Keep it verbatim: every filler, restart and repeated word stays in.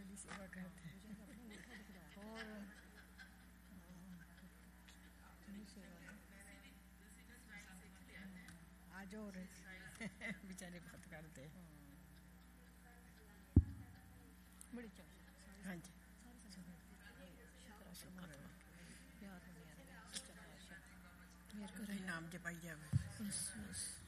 बड़ी सेवा करते हैं। और आ जाओ रे बेचारे बहुत करते हैं। बड़ी चंगी हाँ जी प्यार नाम जपाई जाए।